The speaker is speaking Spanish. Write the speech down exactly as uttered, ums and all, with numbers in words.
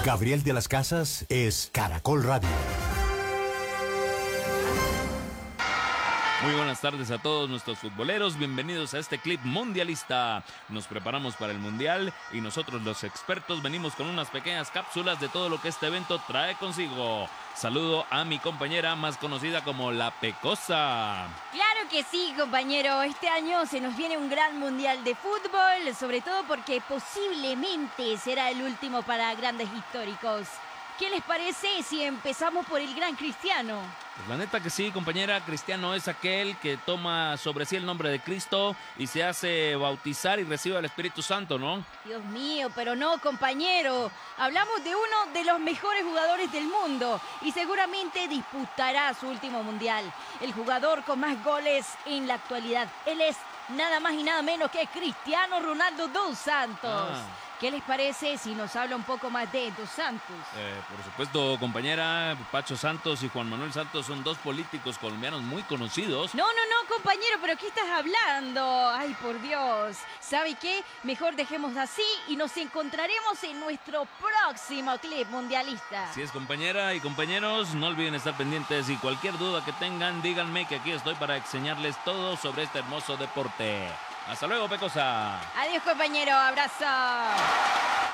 Gabriel de las Casas es Caracol Radio. Muy buenas tardes a todos nuestros futboleros, bienvenidos a este clip mundialista. Nos preparamos para el mundial y nosotros los expertos venimos con unas pequeñas cápsulas de todo lo que este evento trae consigo. Saludo a mi compañera más conocida como La Pecosa. Claro que sí, compañero. Este año se nos viene un gran mundial de fútbol, sobre todo porque posiblemente será el último para grandes históricos. ¿Qué les parece si empezamos por el gran Cristiano? Pues la neta que sí, compañera. Cristiano es aquel que toma sobre sí el nombre de Cristo y se hace bautizar y recibe al Espíritu Santo, ¿no? Dios mío, pero no, compañero. Hablamos de uno de los mejores jugadores del mundo y seguramente disputará su último mundial. El jugador con más goles en la actualidad. Él es nada más y nada menos que Cristiano Ronaldo dos Santos. Ah. ¿Qué les parece si nos habla un poco más de Dos Santos? Eh, por supuesto, compañera, Pacho Santos y Juan Manuel Santos son dos políticos colombianos muy conocidos. No, no, no, compañero, ¿pero qué estás hablando? Ay, por Dios. ¿Sabe qué? Mejor dejemos así y nos encontraremos en nuestro próximo clip mundialista. Así es, compañera y compañeros, no olviden estar pendientes y cualquier duda que tengan, díganme que aquí estoy para enseñarles todo sobre este hermoso deporte. Hasta luego, Pecosa. Adiós, compañero. Abrazo.